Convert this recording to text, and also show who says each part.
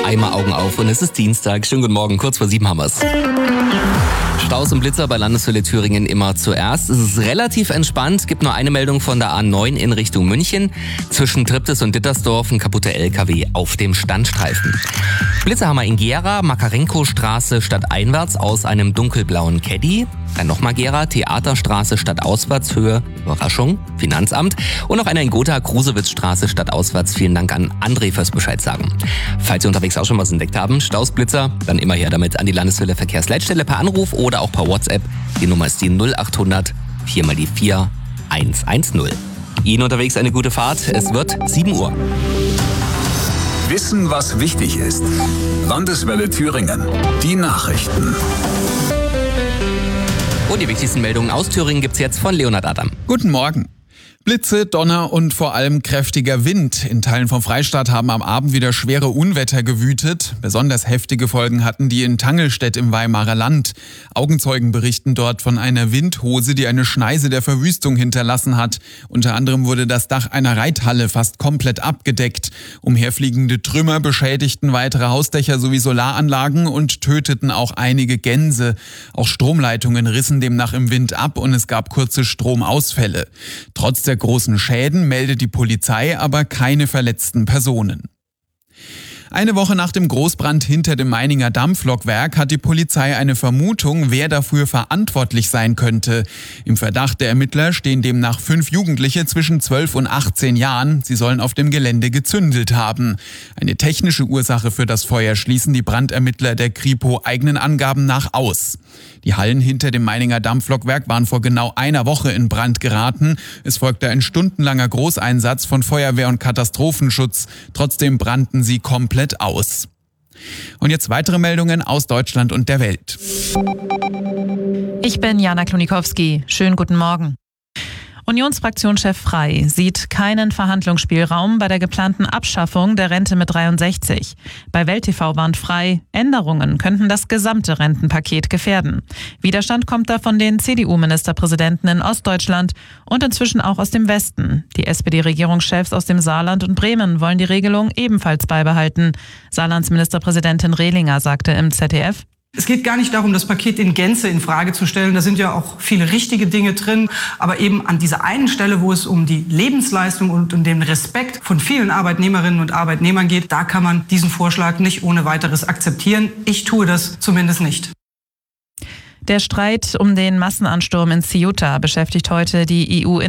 Speaker 1: einmal Augen auf und es ist Dienstag. Schönen guten Morgen, kurz vor 7 haben wir's. Staus und Blitzer bei Landeswelle Thüringen immer zuerst. Es ist relativ entspannt. Es gibt nur eine Meldung von der A9 in Richtung München. Zwischen Triptis und Dittersdorf ein kaputter LKW auf dem Standstreifen. Blitzer haben wir in Gera, Makarenko-Straße stadteinwärts aus einem dunkelblauen Caddy. Dann nochmal Gera, Theaterstraße stadtauswärts, Höhe, Überraschung, Finanzamt. Und noch einer in Gotha, Krusewitz-Straße stadtauswärts. Vielen Dank an André fürs Bescheid sagen. Falls Sie unterwegs auch schon was entdeckt haben, Staus, Blitzer, dann immer her damit an die Landeswelle Verkehrsleitstelle per Anruf oder auch per WhatsApp. Die Nummer ist die 0800 4 mal die 4 110. Ihnen unterwegs eine gute Fahrt. Es wird 7 Uhr.
Speaker 2: Wissen, was wichtig ist. Landeswelle Thüringen. Die Nachrichten.
Speaker 1: Und die wichtigsten Meldungen aus Thüringen gibt's jetzt von Leonhard Adam.
Speaker 3: Guten Morgen. Blitze, Donner und vor allem kräftiger Wind. In Teilen vom Freistaat haben am Abend wieder schwere Unwetter gewütet. Besonders heftige Folgen hatten die in Tangelstedt im Weimarer Land. Augenzeugen berichten dort von einer Windhose, die eine Schneise der Verwüstung hinterlassen hat. Unter anderem wurde das Dach einer Reithalle fast komplett abgedeckt. Umherfliegende Trümmer beschädigten weitere Hausdächer sowie Solaranlagen und töteten auch einige Gänse. Auch Stromleitungen rissen demnach im Wind ab und es gab kurze Stromausfälle. Trotz der großen Schäden meldet die Polizei aber keine verletzten Personen. Eine Woche nach dem Großbrand hinter dem Meininger Dampflokwerk hat die Polizei eine Vermutung, wer dafür verantwortlich sein könnte. Im Verdacht der Ermittler stehen demnach 5 Jugendliche zwischen 12 und 18 Jahren. Sie sollen auf dem Gelände gezündelt haben. Eine technische Ursache für das Feuer schließen die Brandermittler der Kripo eigenen Angaben nach aus. Die Hallen hinter dem Meininger Dampflokwerk waren vor genau einer Woche in Brand geraten. Es folgte ein stundenlanger Großeinsatz von Feuerwehr und Katastrophenschutz. Trotzdem brannten sie komplett aus. Und jetzt weitere Meldungen aus Deutschland und der Welt.
Speaker 4: Ich bin Jana Klonikowski. Schönen guten Morgen. Unionsfraktionschef Frey sieht keinen Verhandlungsspielraum bei der geplanten Abschaffung der Rente mit 63. Bei Welt TV warnt Frey, Änderungen könnten das gesamte Rentenpaket gefährden. Widerstand kommt da von den CDU-Ministerpräsidenten in Ostdeutschland und inzwischen auch aus dem Westen. Die SPD-Regierungschefs aus dem Saarland und Bremen wollen die Regelung ebenfalls beibehalten. Saarlands Ministerpräsidentin Rehlinger sagte im ZDF:
Speaker 5: Es geht gar nicht darum, das Paket in Gänze in Frage zu stellen. Da sind ja auch viele richtige Dinge drin. Aber eben an dieser einen Stelle, wo es um die Lebensleistung und um den Respekt von vielen Arbeitnehmerinnen und Arbeitnehmern geht, da kann man diesen Vorschlag nicht ohne weiteres akzeptieren. Ich tue das zumindest nicht.
Speaker 4: Der Streit um den Massenansturm in Ceuta beschäftigt heute die EU